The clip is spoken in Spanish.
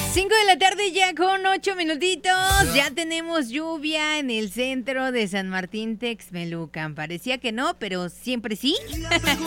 5 de la tarde ya con 8 minutitos. Ya tenemos lluvia en el centro de San Martín Texmelucan. Parecía que no, pero siempre sí.